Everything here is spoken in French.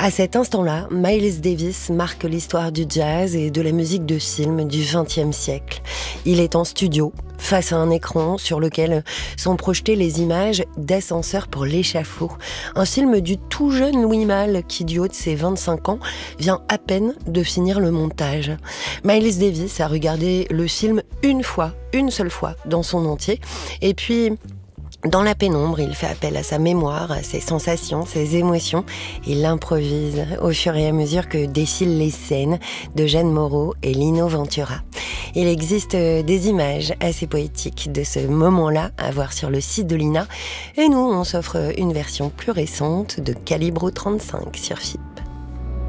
À cet instant-là, Miles Davis marque l'histoire du jazz et de la musique de film du XXe siècle. Il est en studio, face à un écran sur lequel sont projetées les images d'Ascenseur pour l'échafaud. Un film du tout jeune Louis Malle qui, du haut de ses 25 ans, vient à peine de finir le montage. Miles Davis a regardé le film une seule fois, dans son entier. Et puis, dans la pénombre, il fait appel à sa mémoire, à ses sensations, ses émotions. Il improvise au fur et à mesure que défilent les scènes de Jeanne Moreau et Lino Ventura. Il existe des images assez poétiques de ce moment-là à voir sur le site de l'INA. Et nous, on s'offre une version plus récente de Calibre 35 sur FIP.